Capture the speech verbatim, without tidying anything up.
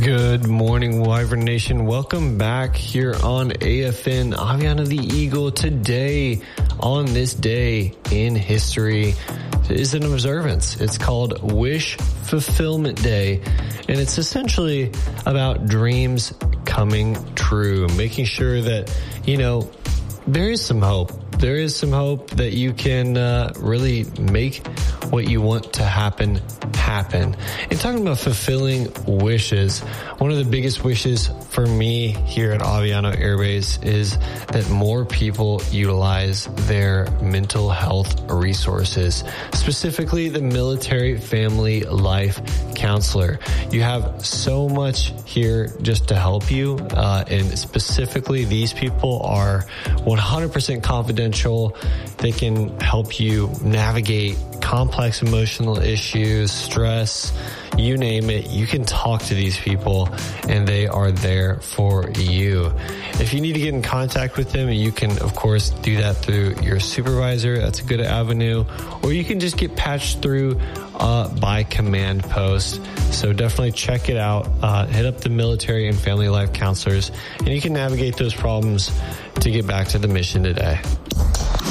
Good morning, Wyvern Nation. Welcome back here on A F N, Aviana the Eagle. Today, on this day in history, is an observance. It's called Wish Fulfillment Day, and it's essentially about dreams coming true, making sure that, you know, there is some hope. There is some hope that you can uh, really make what you want to happen happen. And talking about fulfilling wishes, one of the biggest wishes for me here at Aviano Air Base is that more people utilize their mental health resources, specifically the Military Family Life Counselor. You have so much here just to help you, uh, and specifically these people are one hundred percent confidential. They can help you navigate complex emotional issues, stress, you name it. You can talk to these people and they are there for you. If you need to get in contact with them, you can, of course, do that through your supervisor. That's a good avenue. Or you can just get patched through uh, by command post. So definitely check it out. Uh, hit up the Military and Family Life Counselors and you can navigate those problems to get back to the mission today.